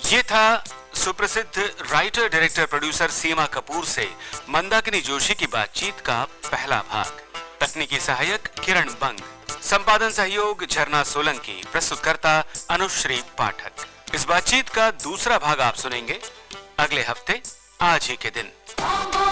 ये था सुप्रसिद्ध राइटर, डायरेक्टर, प्रोड्यूसर सीमा कपूर से मंदाकिनी जोशी की बातचीत का पहला भाग। तकनीकी सहायक किरण बंग, संपादन सहयोग झरना सोलंकी, प्रस्तुतकर्ता अनुश्री पाठक। इस बातचीत का दूसरा भाग आप सुनेंगे अगले हफ्ते आज ही के दिन।